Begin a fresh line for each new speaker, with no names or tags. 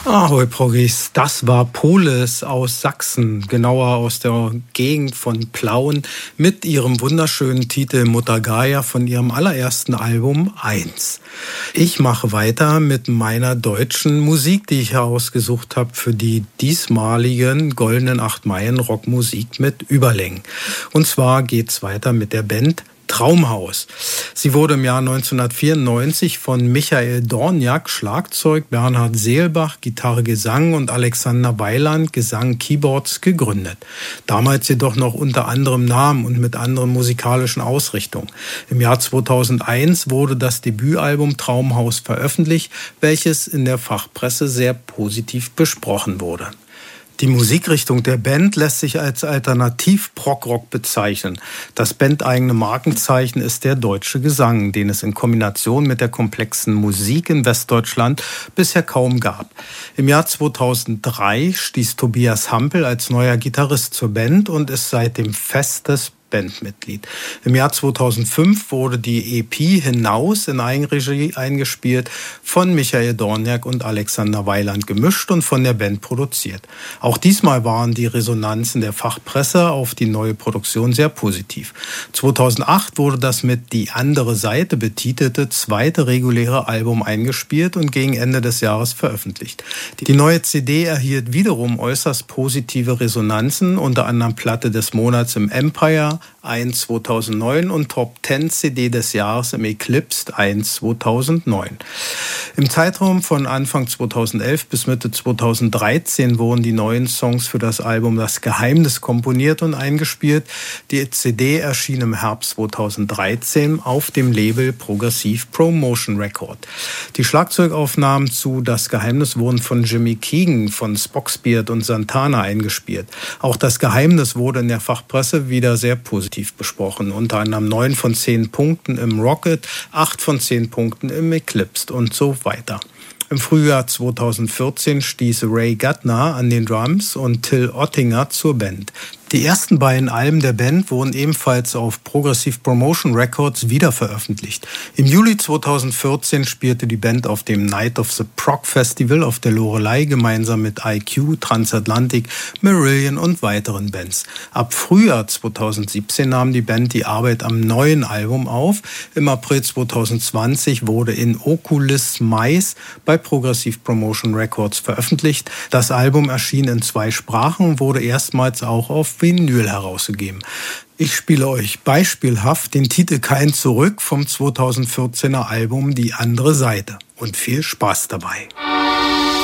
Ahoi, Progis. Das war Polis aus Sachsen, genauer aus der Gegend von Plauen, mit ihrem wunderschönen Titel Mutter Gaia von ihrem allerersten Album 1. Ich mache weiter mit meiner deutschen Musik, die ich herausgesucht habe für die diesmaligen goldenen 8 Meilen Rockmusik mit Überlängen. Und zwar geht's weiter mit der Band Traumhaus. Sie wurde im Jahr 1994 von Michael Dorniak, Schlagzeug, Bernhard Seelbach, Gitarre, Gesang und Alexander Weiland, Gesang, Keyboards, gegründet. Damals jedoch noch unter anderem Namen und mit anderen musikalischen Ausrichtungen. Im Jahr 2001 wurde das Debütalbum Traumhaus veröffentlicht, welches in der Fachpresse sehr positiv besprochen wurde. Die Musikrichtung der Band lässt sich als Alternativ-Prog-Rock bezeichnen. Das bandeigene Markenzeichen ist der deutsche Gesang, den es in Kombination mit der komplexen Musik in Westdeutschland bisher kaum gab. Im Jahr 2003 stieß Tobias Hampel als neuer Gitarrist zur Band und ist seitdem festes Bandmitglied. Im Jahr 2005 wurde die EP Hinaus in Eigenregie eingespielt, von Michael Dorniak und Alexander Weiland gemischt und von der Band produziert. Auch diesmal waren die Resonanzen der Fachpresse auf die neue Produktion sehr positiv. 2008 wurde das mit Die andere Seite betitelte zweite reguläre Album eingespielt und gegen Ende des Jahres veröffentlicht. Die neue CD erhielt wiederum äußerst positive Resonanzen, unter anderem Platte des Monats im Empire 1 2009 und Top 10 CD des Jahres im Eclipsed 1 2009. Im Zeitraum von Anfang 2011 bis Mitte 2013 wurden die neuen Songs für das Album Das Geheimnis komponiert und eingespielt. Die CD erschien im Herbst 2013 auf dem Label Progressive Promotion Record. Die Schlagzeugaufnahmen zu Das Geheimnis wurden von Jimmy Keegan von Spoxbeard und Santana eingespielt. Auch Das Geheimnis wurde in der Fachpresse wieder sehr positiv besprochen. Unter anderem 9 von 10 Punkten im Rocket, 8 von 10 Punkten im Eclipsed und so weiter. Im Frühjahr 2014 stieß Ray Gardner an den Drums und Till Ottinger zur Band. Die ersten beiden Alben der Band wurden ebenfalls auf Progressive Promotion Records wiederveröffentlicht. Im Juli 2014 spielte die Band auf dem Night of the Prog Festival auf der Loreley gemeinsam mit IQ, Transatlantic, Marillion und weiteren Bands. Ab Frühjahr 2017 nahm die Band die Arbeit am neuen Album auf. Im April 2020 wurde in Oculus Mais bei Progressive Promotion Records veröffentlicht. Das Album erschien in 2 Sprachen und wurde erstmals auch auf Vinyl herausgegeben. Ich spiele euch beispielhaft den Titel Kein Zurück vom 2014er Album Die andere Seite und viel Spaß dabei.